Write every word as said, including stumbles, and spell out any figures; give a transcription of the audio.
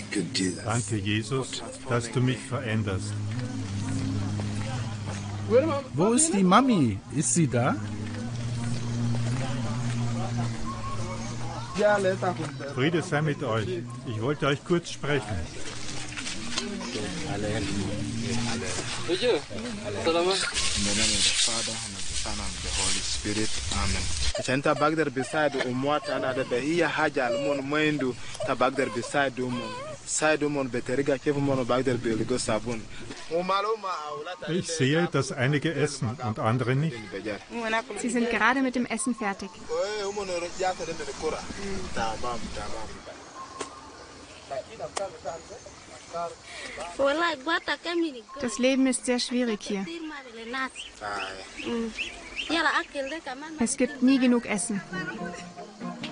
Danke, Jesus, dass du mich veränderst. Wo ist die Mami? Ist sie da? Friede sei mit euch. Ich wollte euch kurz sprechen. Chanta bagder beside umwata na da hiya haja almon moindu ta bagder beside umon side umon beteriga kevu mono bagder beligo sabun. Ich sehe, dass einige essen und andere nicht. Sie sind gerade mit dem Essen fertig. Das Leben ist sehr schwierig hier. Es gibt nie genug Essen.